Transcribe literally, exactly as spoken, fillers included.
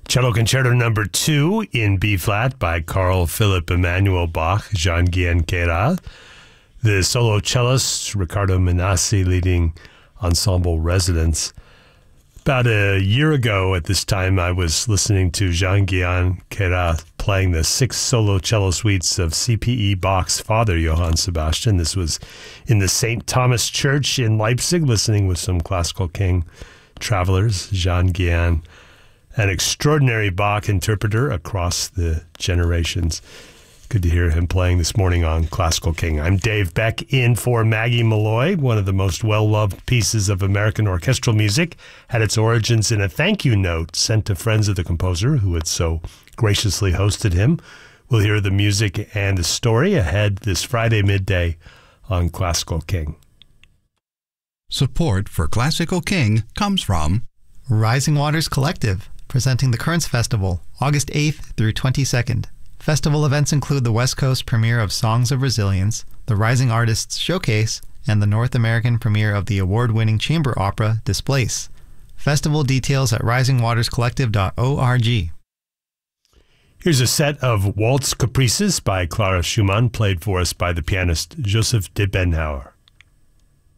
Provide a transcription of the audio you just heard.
Cello Concerto Number Two in B-flat by Carl Philipp Emanuel Bach, Jean-Guihen Queyras. The solo cellist, Riccardo Minassi, leading ensemble residents. About a year ago at this time, I was listening to Jean-Guihen Queyras playing the six solo cello suites of C P E Bach's father, Johann Sebastian. This was in the Saint Thomas Church in Leipzig, listening with some Classical King travelers. Jean-Guihen, an extraordinary Bach interpreter across the generations. Good to hear him playing this morning on Classical King. I'm Dave Beck, in for Maggie Malloy. One of the most well-loved pieces of American orchestral music had its origins in a thank you note sent to friends of the composer who had so graciously hosted him. We'll hear the music and the story ahead this Friday midday on Classical King. Support for Classical King comes from Rising Waters Collective, presenting the Currents Festival, August eighth through twenty-second. Festival events include the West Coast premiere of Songs of Resilience, the Rising Artists Showcase, and the North American premiere of the award-winning chamber opera Displace. Festival details at rising waters collective dot org. Here's a set of Waltz Caprices by Clara Schumann, played for us by the pianist Joseph de Benhauer.